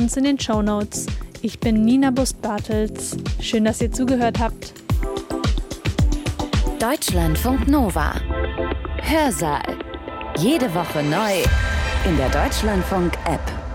uns in den Shownotes. Ich bin Nina Bust-Bartels. Schön, dass ihr zugehört habt. Deutschlandfunk Nova. Hörsaal. Jede Woche neu in der Deutschlandfunk-App.